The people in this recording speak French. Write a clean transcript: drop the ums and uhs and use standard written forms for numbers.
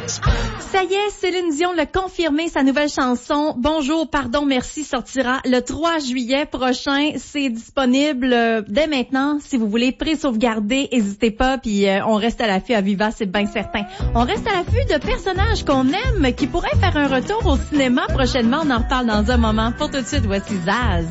Ça y est, Céline Dion l'a confirmé, sa nouvelle chanson « Bonjour, pardon, merci » sortira le 3 juillet prochain. C'est disponible dès maintenant. Si vous voulez pré-sauvegarder, n'hésitez pas, puis on reste à l'affût à Viva, c'est bien certain. On reste à l'affût de personnages qu'on aime, qui pourraient faire un retour au cinéma prochainement. On en reparle dans un moment. Pour tout de suite, voici Zaz.